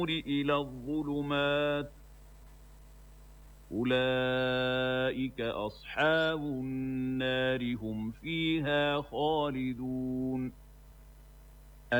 إلى الظلمات أولئك أصحاب النار هم فيها خالدون